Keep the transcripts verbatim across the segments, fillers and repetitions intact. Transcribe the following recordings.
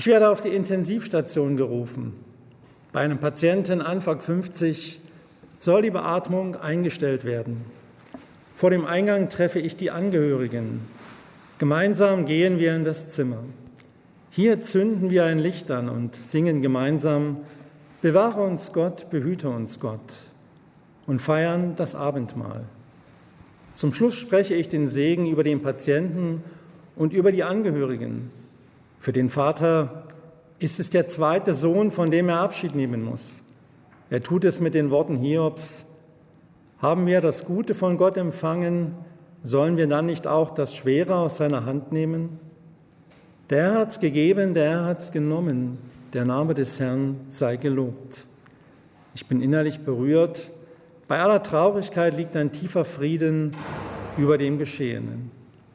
Ich werde auf die Intensivstation gerufen. Bei einem Patienten Anfang fünfzig soll die Beatmung eingestellt werden. Vor dem Eingang treffe ich die Angehörigen. Gemeinsam gehen wir in das Zimmer. Hier zünden wir ein Licht an und singen gemeinsam: Bewahre uns Gott, behüte uns Gott, und feiern das Abendmahl. Zum Schluss spreche ich den Segen über den Patienten und über die Angehörigen. Für den Vater ist es der zweite Sohn, von dem er Abschied nehmen muss. Er tut es mit den Worten Hiobs: Haben wir das Gute von Gott empfangen, sollen wir dann nicht auch das Schwere aus seiner Hand nehmen? Der Herr hat's gegeben, der Herr hat's genommen. Der Name des Herrn sei gelobt. Ich bin innerlich berührt. Bei aller Traurigkeit liegt ein tiefer Frieden über dem Geschehenen.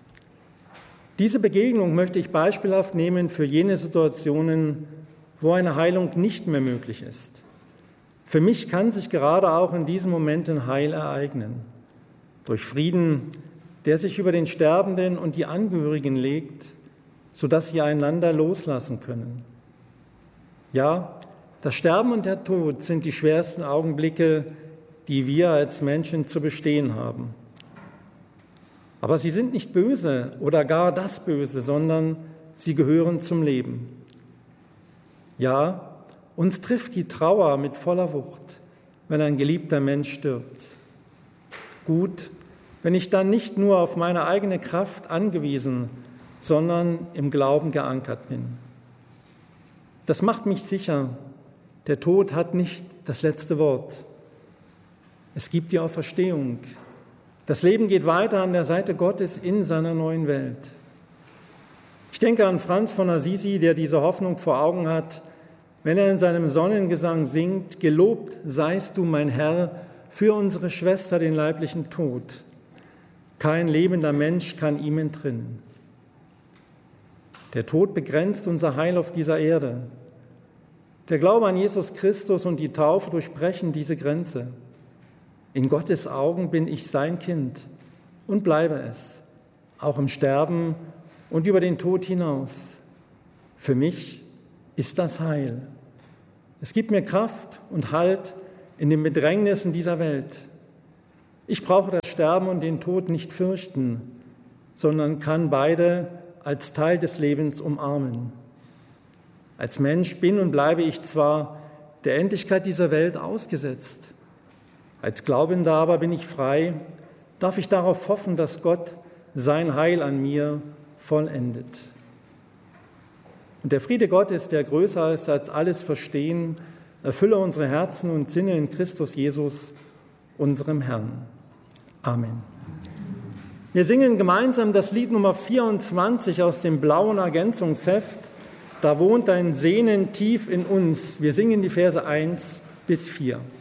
Diese Begegnung möchte ich beispielhaft nehmen für jene Situationen, wo eine Heilung nicht mehr möglich ist. Für mich kann sich gerade auch in diesen Momenten Heil ereignen. Durch Frieden, der sich über den Sterbenden und die Angehörigen legt, sodass sie einander loslassen können. Ja, das Sterben und der Tod sind die schwersten Augenblicke, die wir als Menschen zu bestehen haben. Aber sie sind nicht böse oder gar das Böse, sondern sie gehören zum Leben. Ja, uns trifft die Trauer mit voller Wucht, wenn ein geliebter Mensch stirbt. Gut, wenn ich dann nicht nur auf meine eigene Kraft angewiesen, sondern im Glauben geankert bin. Das macht mich sicher, der Tod hat nicht das letzte Wort. Es gibt die Auferstehung. Das Leben geht weiter an der Seite Gottes in seiner neuen Welt. Ich denke an Franz von Assisi, der diese Hoffnung vor Augen hat, wenn er in seinem Sonnengesang singt: Gelobt seist du, mein Herr, für unsere Schwester den leiblichen Tod. Kein lebender Mensch kann ihm entrinnen. Der Tod begrenzt unser Heil auf dieser Erde. Der Glaube an Jesus Christus und die Taufe durchbrechen diese Grenze. In Gottes Augen bin ich sein Kind und bleibe es, auch im Sterben und über den Tod hinaus. Für mich ist das Heil. Es gibt mir Kraft und Halt in den Bedrängnissen dieser Welt. Ich brauche das Sterben und den Tod nicht fürchten, sondern kann beide als Teil des Lebens umarmen. Als Mensch bin und bleibe ich zwar der Endlichkeit dieser Welt ausgesetzt. Als Glaubender aber bin ich frei, darf ich darauf hoffen, dass Gott sein Heil an mir vollendet. Und der Friede Gottes, der größer ist als alles Verstehen, erfülle unsere Herzen und Sinne in Christus Jesus, unserem Herrn. Amen. Wir singen gemeinsam das Lied Nummer vierundzwanzig aus dem blauen Ergänzungsheft. Da wohnt ein Sehnen tief in uns. Wir singen die Verse eins bis vier.